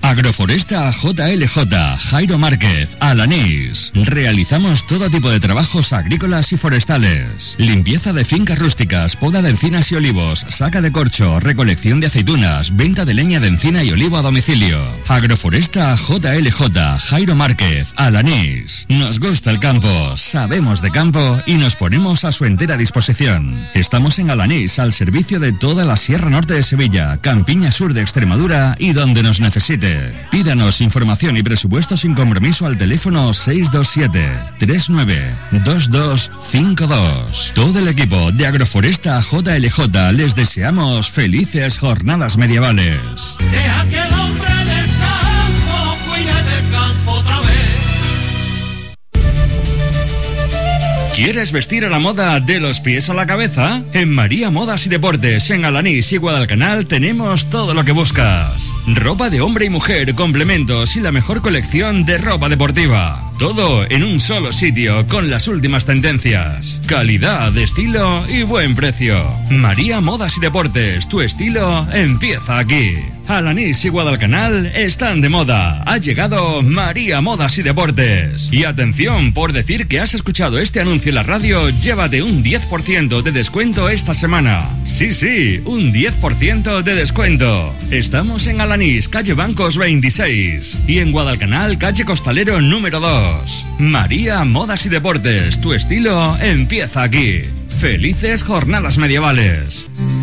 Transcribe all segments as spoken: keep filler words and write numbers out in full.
Agroforesta J L J, Jairo Márquez, Alanís. Realizamos todo tipo de trabajos agrícolas y forestales. Limpieza de fincas rústicas, poda de encinas y olivos, saca de corcho, recolección de aceitunas, venta de leña de encina y olivo a domicilio. Agroforesta J L J, Jairo Márquez, Alanís. Nos gusta el campo, sabemos de campo y nos ponemos a su entera disposición. Estamos en Alanís, al servicio de toda la Sierra Norte de Sevilla, Campiña Sur de Extremadura y donde nos necesite. Pídanos información y presupuesto sin compromiso al teléfono seis dos siete, tres nueve, dos dos cinco dos. Todo el equipo de Agroforesta J L J les deseamos felices jornadas medievales. Deja que el hombre del campo cuide del campo otra vez. ¿Quieres vestir a la moda de los pies a la cabeza? En María Modas y Deportes, en Alanís y Guadalcanal, tenemos todo lo que buscas. Ropa de hombre y mujer, complementos y la mejor colección de ropa deportiva. Todo en un solo sitio, con las últimas tendencias. Calidad, estilo y buen precio. María Modas y Deportes, tu estilo empieza aquí. Alanís y Guadalcanal están de moda. Ha llegado María Modas y Deportes. Y atención, por decir que has escuchado este anuncio en la radio, llévate un diez por ciento de descuento esta semana. Sí, sí, un diez por ciento de descuento. Estamos en Alanís, calle Bancos veintiséis. Y en Guadalcanal, calle Costalero número dos. María Modas y Deportes, tu estilo empieza aquí. Felices jornadas medievales.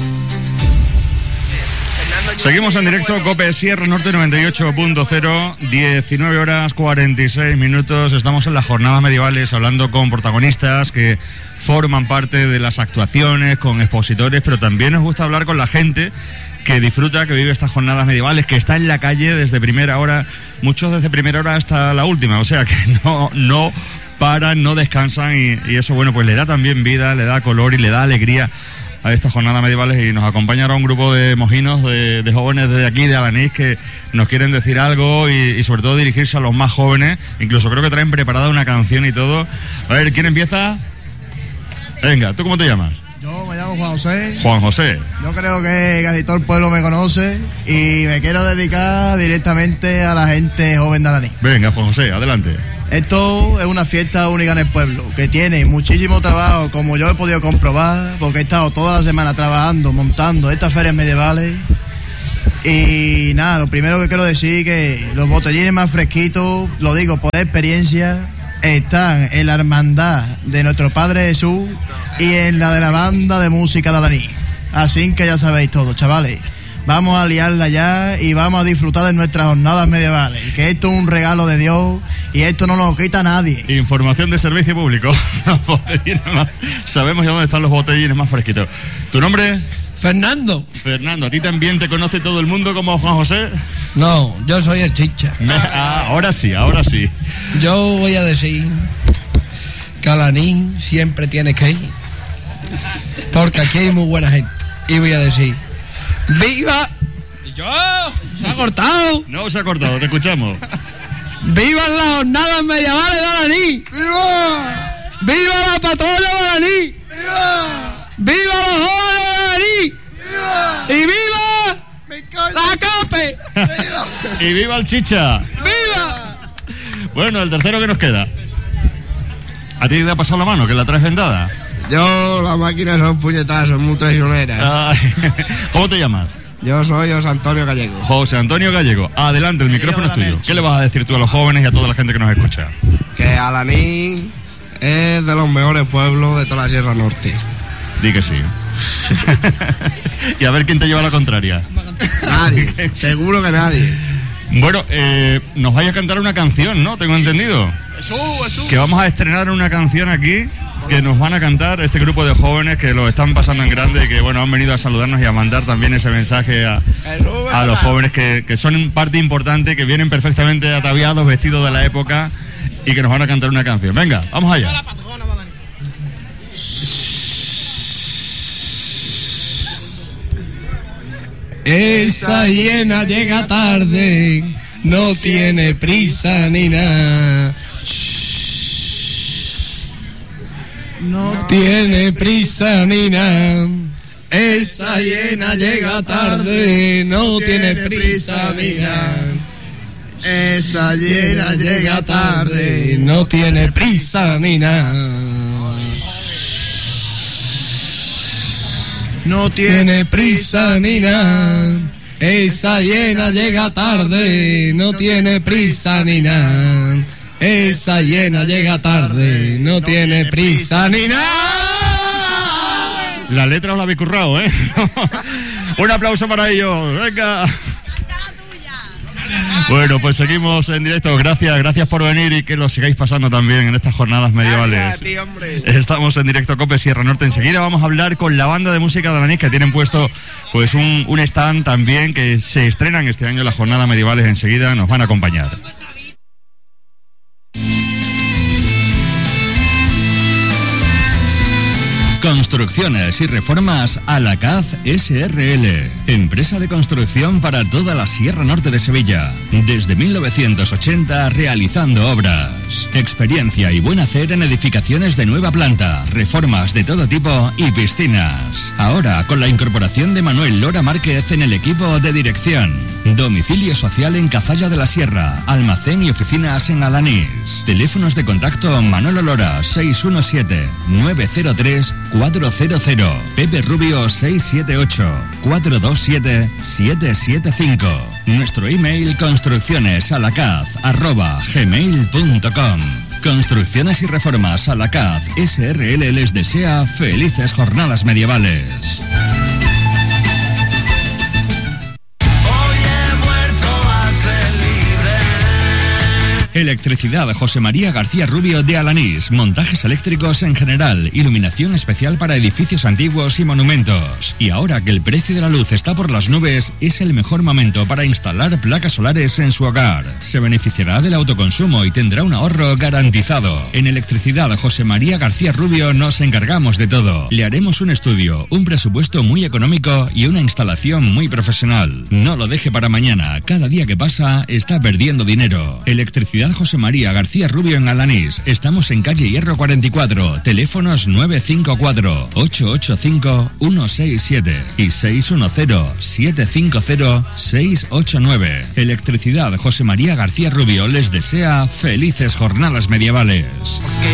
Seguimos en directo, COPE Sierra Norte noventa y ocho punto cero, diecinueve horas cuarenta y seis minutos. Estamos en las jornadas medievales hablando con protagonistas que forman parte de las actuaciones, con expositores, pero también nos gusta hablar con la gente que disfruta, que vive estas jornadas medievales, que está en la calle desde primera hora, muchos desde primera hora hasta la última, o sea que no, no paran, no descansan y, y eso, bueno, pues le da también vida, le da color y le da alegría a estas jornadas medievales. Y nos acompaña ahora un grupo de mojinos, de, de jóvenes de aquí, de Alanís, que nos quieren decir algo y, y sobre todo dirigirse a los más jóvenes. Incluso creo que traen preparada una canción y todo. A ver, ¿quién empieza? Venga, ¿tú cómo te llamas? Yo me llamo Juan José. Juan José. Yo creo que casi todo el pueblo me conoce y me quiero dedicar directamente a la gente joven de Alanís. Venga, Juan José, adelante. Esto es una fiesta única en el pueblo, que tiene muchísimo trabajo, como yo he podido comprobar, porque he estado toda la semana trabajando, montando estas ferias medievales. Y nada, lo primero que quiero decir es que los botellines más fresquitos, lo digo por experiencia, están en la hermandad de nuestro Padre Jesús y en la de la banda de música de Alanís. Así que ya sabéis todo, chavales. Vamos a liarla ya y vamos a disfrutar de nuestras jornadas medievales. Que esto es un regalo de Dios y esto no lo quita nadie. Información de servicio público. más, sabemos ya dónde están los botellines más fresquitos. ¿Tu nombre? Fernando. Fernando, ¿a ti también te conoce todo el mundo como Juan José? No, yo soy el Chicha. Ah, ahora sí, ahora sí. Yo voy a decir que Alanís siempre tiene que ir, porque aquí hay muy buena gente. Y voy a decir: ¡viva! ¿Y yo? ¿Se ha cortado? No se ha cortado, te escuchamos. ¡Vivan las jornadas medievales de Alanís! ¡Viva! ¡Viva la patrona de Alanís! ¡Viva! ¡Viva los jóvenes de Alanís! ¡Viva! ¡Y viva ¡Me encanta! la COPE! ¡Viva! ¡Y viva el Chicha! ¡Viva! Bueno, el tercero que nos queda. ¿A ti te ha pasado la mano, que la traes vendada? Yo, las máquinas son puñetadas, son muy traicioneras. Ay, ¿cómo te llamas? Yo soy José Antonio Gallego. José Antonio Gallego. Adelante, el micrófono es tuyo. ¿Qué le vas a decir tú a los jóvenes y a toda la gente que nos escucha? Que Alanís es de los mejores pueblos de toda la Sierra Norte. Di que sí. Y a ver quién te lleva a la contraria. Nadie, seguro que nadie. Bueno, eh, nos vais a cantar una canción, ¿no? Tengo entendido. Jesús, Jesús. Que vamos a estrenar una canción aquí, que nos van a cantar este grupo de jóvenes que lo están pasando en grande y que, bueno, han venido a saludarnos y a mandar también ese mensaje a, a los jóvenes que, que son parte importante, que vienen perfectamente ataviados, vestidos de la época y que nos van a cantar una canción. Venga, vamos allá. Esa hiena llega tarde, no tiene prisa ni nada. No tiene prisa ni nada. Esa hiena llega tarde, no tiene prisa ni nada. Esa llena llega tarde, no tiene prisa ni nada. No Tiene prisa ni nada. Esa llena llega tarde, no tiene prisa ni nada. Esa llena llega tarde, no tiene prisa ni nada. La letra os la habéis currado, ¿eh? Un aplauso para ellos, venga. Bueno, pues seguimos en directo. Gracias, gracias por venir y que lo sigáis pasando también en estas jornadas medievales. Gracias a ti, hombre. Estamos en directo Cope Sierra Norte. Enseguida vamos a hablar con la banda de música de Alanís, que tienen puesto pues un, un stand también, que se estrenan este año las jornadas medievales. Enseguida nos van a acompañar. Construcciones y reformas Alacaz S R L, empresa de construcción para toda la Sierra Norte de Sevilla. Desde mil novecientos ochenta realizando obras. Experiencia y buen hacer en edificaciones de nueva planta, reformas de todo tipo y piscinas. Ahora con la incorporación de Manuel Lora Márquez en el equipo de dirección. Domicilio social en Cazalla de la Sierra, almacén y oficinas en Alanís. Teléfonos de contacto Manolo Lora seis uno siete nueve cero tres cuatro cero cero, Pepe Rubio seis siete ocho cuatro dos siete siete siete cinco. Nuestro email construcciones alacaz arroba gmail punto com. Construcciones y reformas Alacaz S R L les desea felices jornadas medievales. Electricidad José María García Rubio de Alanís. Montajes eléctricos en general. Iluminación especial para edificios antiguos y monumentos. Y ahora que el precio de la luz está por las nubes, es el mejor momento para instalar placas solares en su hogar. Se beneficiará del autoconsumo y tendrá un ahorro garantizado. En Electricidad José María García Rubio nos encargamos de todo. Le haremos un estudio, un presupuesto muy económico y una instalación muy profesional. No lo deje para mañana. Cada día que pasa está perdiendo dinero. Electricidad José María García Rubio en Alanís. Estamos en calle Hierro cuarenta y cuatro. Teléfonos nueve cinco cuatro ocho ocho cinco uno seis siete y seis uno cero siete cinco cero seis ocho nueve. Electricidad José María García Rubio les desea felices jornadas medievales.